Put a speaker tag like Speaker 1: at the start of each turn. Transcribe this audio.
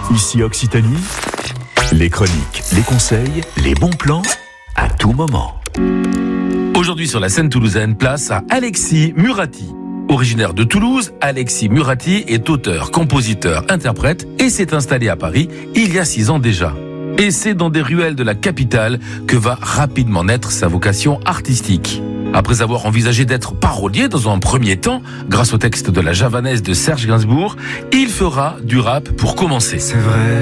Speaker 1: Ici Occitanie, les chroniques, les conseils, les bons plans, à tout moment.
Speaker 2: Aujourd'hui sur la scène toulousaine, place à Alexis Murati. Originaire de Toulouse, Alexis Murati est auteur, compositeur, interprète et s'est installé à Paris il y a 6 ans déjà. Et c'est dans des ruelles de la capitale que va rapidement naître sa vocation artistique. Après avoir envisagé d'être parolier dans un premier temps, grâce au texte de la Javanaise de Serge Gainsbourg, il fera du rap pour commencer.
Speaker 3: C'est vrai.